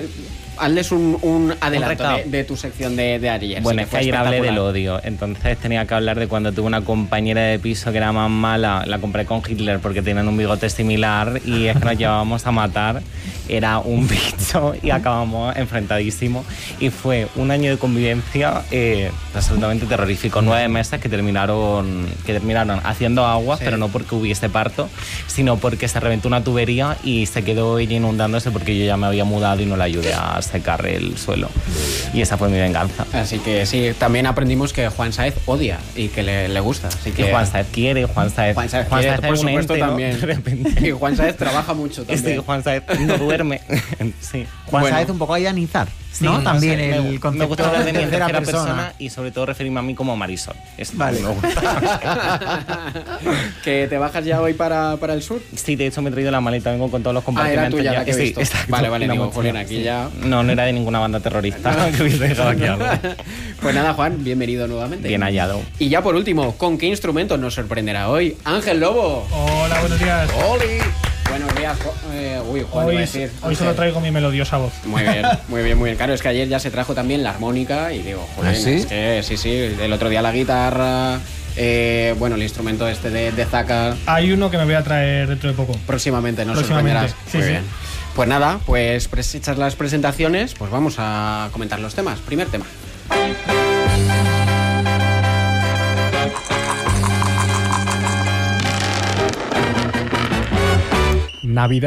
hazles un adelanto recado de tu sección de ayer. Bueno, sí, es que ayer hablé del odio, entonces tenía que hablar de cuando tuve una compañera de piso que era más mala, la compré con Hitler porque tenían un bigote similar y es que nos llevábamos a matar, era un bicho y acabamos enfrentadísimos y fue un año de convivencia absolutamente terrorífico, 9 meses que terminaron haciendo aguas, pero no porque hubiese parto, sino porque se reventó una tubería y se quedó ella inundándose porque yo ya me había mudado y no la ayudé a secar el suelo. Y esa fue mi venganza. Así que sí, también aprendimos que Juan Sáez odia y que le gusta. Así que Juan Sáez quiere, Juan Sáez quiere, por supuesto, ente, también. ¿no? Y Juan Sáez trabaja mucho también. Sí, Juan Sáez no duerme. Sí. Juan Sáez un poco a ianizar, ¿no? Sí, también sé, el concepto me gusta hablar de mi tercera tercera persona y sobre todo referirme a mí como Marisol. Vale. Me gusta. ¿Que te bajas ya hoy para el sur? Sí, de hecho me he traído la maleta, vengo con todos los compartimentos. Era tuya la que he visto. Sí, Vale, digo, Julián, aquí ya... No era de ninguna banda terrorista que hubiese dejado aquí algo. Pues nada, Juan, bienvenido nuevamente. Bien hallado. Y ya por último, ¿con qué instrumento nos sorprenderá hoy Ángel Lobo? Hola, buenos días. ¡Oli! Buenos días, Juan. Hoy solo traigo mi melodiosa voz. Muy bien. Claro, es que ayer ya se trajo también la armónica y digo, joder, ¿sí? Es que sí, el otro día la guitarra, el instrumento este de Zaka. Hay uno que me voy a traer dentro de poco. Próximamente nos sorprenderás. Sí, Muy sí. bien. Pues nada, pues hechas las presentaciones, pues vamos a comentar los temas. Primer tema. Navidad.